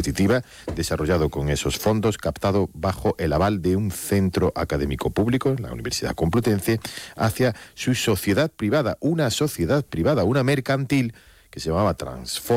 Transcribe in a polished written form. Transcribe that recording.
competitiva, desarrollado con esos fondos, captado bajo el aval de un centro académico público, la Universidad Complutense, hacia su sociedad privada, una mercantil que se llamaba Transform.